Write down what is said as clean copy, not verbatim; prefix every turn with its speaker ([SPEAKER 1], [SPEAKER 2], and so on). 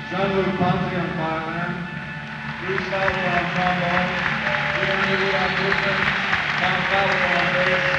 [SPEAKER 1] Jean-Luc Ponzi on violin, Bruce Salvo on trombone, Jeremy Lee on bass, Tom Fowler on bass,